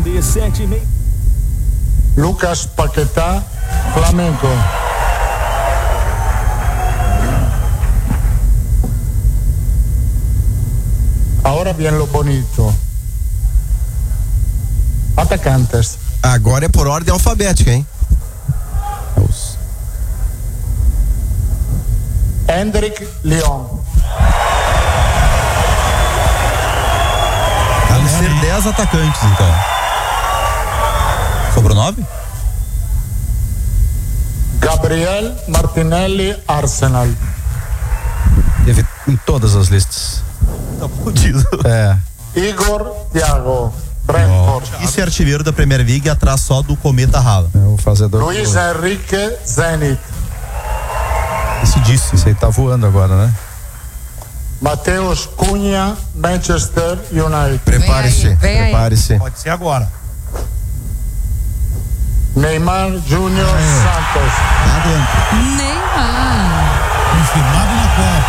de 7h30. Lucas Paquetá, Flamengo. Ahora bien lo bonito. Atacantes. Agora é por ordem alfabética, hein? Hendrik Leon. Vão ser 10 atacantes, então. Sobrou 9? Gabriel Martinelli, Arsenal. Teve em todas as listas. Tá fudido. É. Igor Thiago, Brentford. Esse é artilheiro da Premier League atrás só do Cometa Haaland. É o fazedor. Luis Henrique, Zenit. Esse disse. Esse aí tá voando agora, né? Mateus Cunha, Manchester United. Prepare-se, Vem aí. prepare-se. Pode ser agora. Neymar Júnior Santos. Lá dentro. Neymar. Confirmado na Copa.